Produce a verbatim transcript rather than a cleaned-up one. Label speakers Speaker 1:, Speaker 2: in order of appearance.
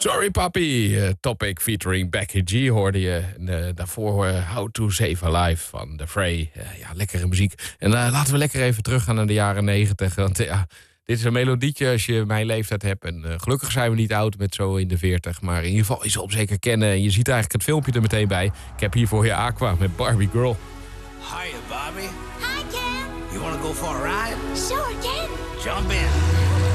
Speaker 1: Sorry Papi, uh, Topic featuring Becky G hoorde je. En, uh, daarvoor uh, How to Save a Life van The Fray. Uh, ja, lekkere muziek. En uh, laten we lekker even teruggaan naar de jaren negentig. Want ja, dit is een melodietje als je mijn leeftijd hebt. En uh, gelukkig zijn we niet oud met zo in de veertig. Maar in ieder geval, je zal hem zeker kennen. En je ziet eigenlijk het filmpje er meteen bij. Ik heb hier voor je Aqua met Barbie Girl.
Speaker 2: Hiya, Bobby.
Speaker 3: Hi, Ken.
Speaker 2: You wanna go for a ride?
Speaker 3: Sure, Ken.
Speaker 2: Jump in.